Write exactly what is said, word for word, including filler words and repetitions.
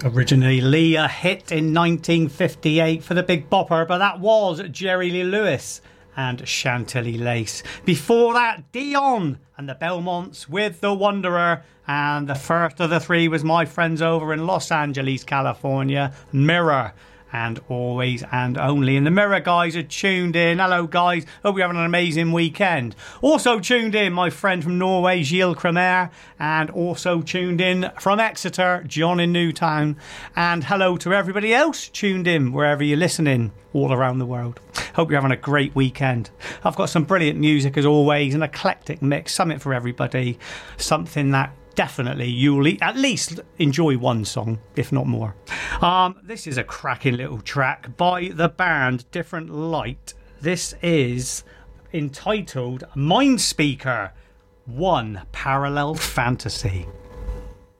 Originally a hit in nineteen fifty-eight for the Big Bopper, but that was Jerry Lee Lewis and Chantilly Lace. Before that, Dion and the Belmonts with The Wanderer, and the first of the three was my friends over in Los Angeles, California, Mirror. And Always and Only. And the Mirror guys are tuned in. Hello guys, hope you're having an amazing weekend. Also tuned in my friend from Norway, Gilles Cremer, and also tuned in from Exeter, John in Newtown. And hello to everybody else tuned in wherever you're listening all around the world. Hope you're having a great weekend. I've got some brilliant music as always, an eclectic mix, something for everybody, something that definitely you'll at least enjoy one song, if not more. Um, this is a cracking little track by the band Different Light. This is entitled Mindspeaker One Parallel Fantasy.